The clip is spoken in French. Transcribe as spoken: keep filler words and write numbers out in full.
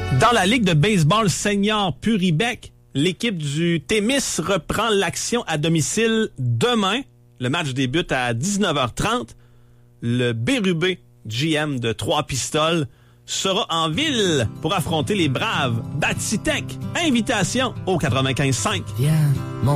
Dans la Ligue de baseball senior Puribec, l'équipe du Témis reprend l'action à domicile demain. Le match débute à dix-neuf heures trente. Le Bérubé, G M de Trois-Pistoles, sera en ville pour affronter les braves d'Atitech. Invitation au quatre-vingt-quinze cinq. Viens, mon